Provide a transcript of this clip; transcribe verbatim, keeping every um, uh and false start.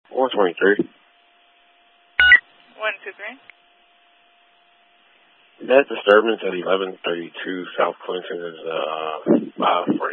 one twenty-three. one two three. That disturbance at eleven thirty-two South Clinton is uh, uh